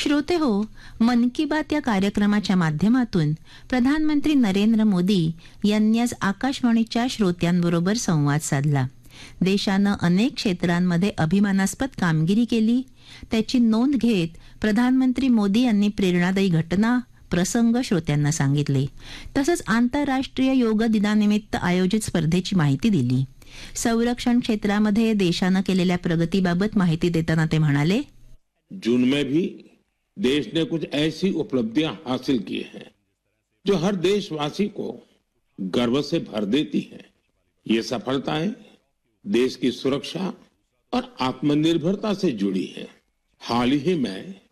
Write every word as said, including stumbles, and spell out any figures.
श्रोते हो, मन की बात या कार्यक्रमाच्या माध्यमातून प्रधानमंत्री नरेंद्र मोदी यांनी आज आकाशवाणीच्या श्रोत्यांबरोबर संवाद साधला. देशानं अनेक क्षेत्रांमध्ये अभिमानास्पद कामगिरी केली, त्याची नोंद घेत प्रधानमंत्री मोदी यांनी प्रेरणादायी घटना प्रसंग श्रोत्यांना सांगितले. तसंच आंतरराष्ट्रीय योग दिनानिमित्त आयोजित स्पर्धेची माहिती दिली. संरक्षण क्षेत्रामध्ये देशानं केलेल्या प्रगतीबाबत माहिती देताना ते म्हणाले, जून में भी देश ने कुछ ऐसी उपलब्धियां हासिल की हैं जो हर देशवासी को गर्व से भर देती हैं. ये सफलताएं देश की सुरक्षा और आत्मनिर्भरता से जुड़ी हैं. हाल ही में